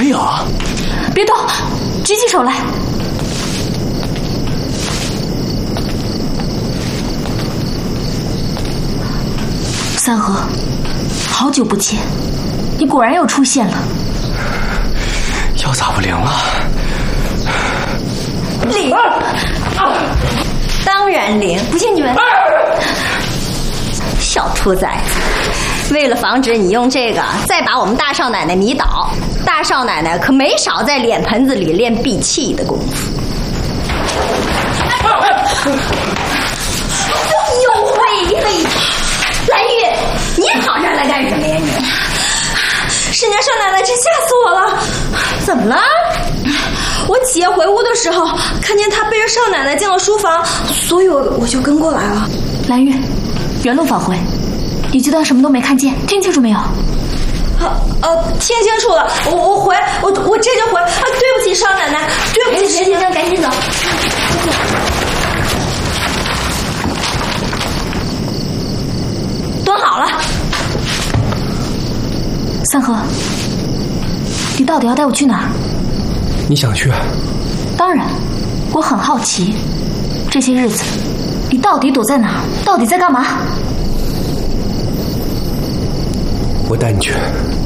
还有， 别动，举起手来。三河，好久不见，你果然又出现了。 药咋不灵了？ 灵，当然灵，不信你们。小兔崽子，为了防止你用这个再把我们大少奶奶迷倒，大少奶奶可没少在脸盆子里练闭气的功夫。有慧慧，蓝玉，你跑这儿来干什么呀你？ 是家少奶奶，真吓死我了！ 怎么了？ 我起夜回屋的时候，看见她背着少奶奶进了书房，所以我就跟过来了。 蓝玉，原路返回，你就当什么都没看见，听清楚没有？ 听清楚了，我这就回。对不起，少奶奶，对不起。 行，赶紧走。 蹲好了。 三河，你到底要带我去哪儿？ 你想去？ 当然，我很好奇，这些日子你到底躲在哪儿？到底在干嘛？ 我带你去。